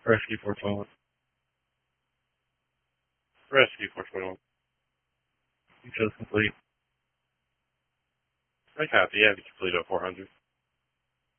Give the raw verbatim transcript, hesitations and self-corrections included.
Rescue four twenty-one. Rescue four twenty-one. You chose complete. I copy. Yeah, you complete oh four hundred.